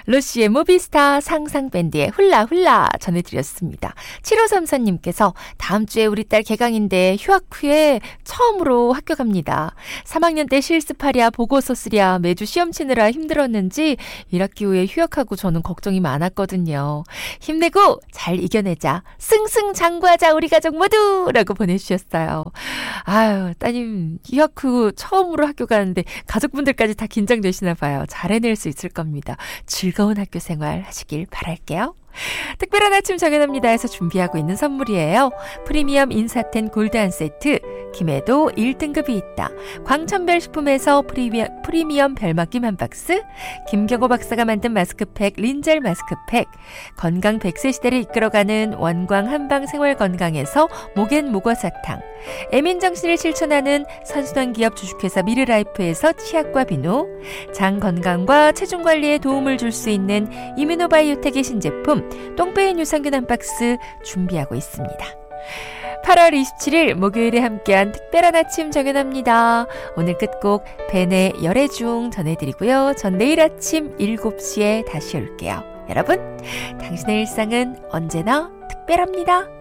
루시의 무비스타 상상밴드의 훌라훌라 전해드렸습니다. 7534님께서 다음 주에 우리 딸 개강인데 휴학 후에 처음으로 학교 갑니다. 3학년 때 실습하랴 보고서 쓰랴 매주 시험 치느라 힘들었는지 1학기 후에 휴학하고 저는 걱정이 많았거든요. 힘내고 잘 이겨내자. 승승장구하자 우리 가족 모두! 라고 보내주셨어요. 아유, 따님 휴학 후 처음으로 학교 가는데 가족분들까지 다 긴장되시나 봐요. 잘 해낼 수 있을 겁니다. 즐거운 학교 생활 하시길 바랄게요. 특별한 아침 정연합니다에서 준비하고 있는 선물이에요. 프리미엄 인사텐 골드 한 세트, 김해도 1등급이 있다. 광천별식품에서 프리미엄 별맛김 한 박스, 김경호 박사가 만든 마스크팩 린젤 마스크팩, 건강 100세 시대를 이끌어가는 원광 한방생활건강에서 목엔 목어사탕, 애민정신을 실천하는 선순환 기업 주식회사 미르라이프에서 치약과 비누, 장 건강과 체중 관리에 도움을 줄 수 있는 이뮤노바이오텍의 신제품 똥배인 유산균 한 박스 준비하고 있습니다. 8월 27일 목요일에 함께한 특별한 아침 정연합니다. 오늘 끝곡 벤의 열애 중 전해드리고요. 전 내일 아침 7시에 다시 올게요. 여러분, 당신의 일상은 언제나 특별합니다.